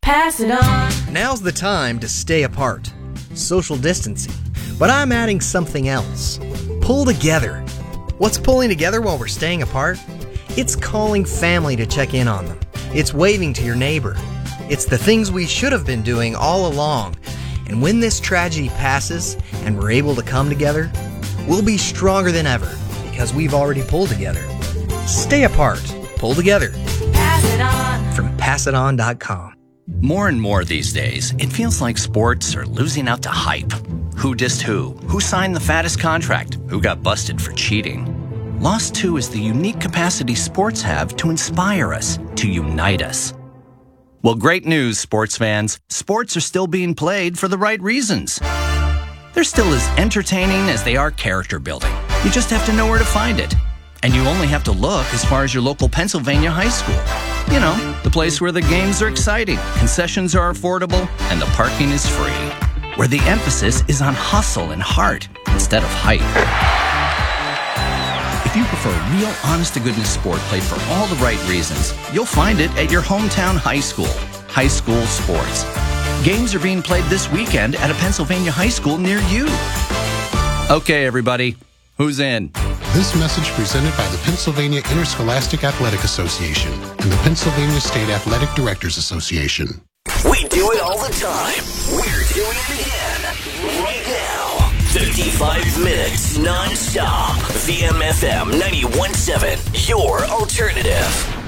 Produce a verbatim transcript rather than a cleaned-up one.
Pass it on. Now's the time to stay apart. Social distancing. But I'm adding something else. Pull together. What's pulling together while we're staying apart? It's calling family to check in on them. It's waving to your neighbor. It's the things we should have been doing all along. And when this tragedy passes and we're able to come together, we'll be stronger than ever because we've already pulled together. Stay apart. Pull together. Pass it on. From pass it on dot com. More and more these days, it feels like sports are losing out to hype. Who dissed who? Who signed the fattest contract? Who got busted for cheating? Lost two is the unique capacity sports have to inspire us, to unite us. Well, great news, sports fans. Sports are still being played for the right reasons. They're still as entertaining as they are character building. You just have to know where to find it. And you only have to look as far as your local Pennsylvania high school. You know, the place where the games are exciting, concessions are affordable, and the parking is free. Where the emphasis is on hustle and heart instead of hype. If you prefer real, honest-to-goodness sport played for all the right reasons, you'll find it at your hometown high school. High school sports. Games are being played this weekend at a Pennsylvania high school near you. Okay, everybody, who's in? This message presented by the Pennsylvania Interscholastic Athletic Association and the Pennsylvania State Athletic Directors Association. We do it all the time. We're doing it again. Right now. fifty-five minutes non-stop. V M F M ninety-one point seven. Your alternative.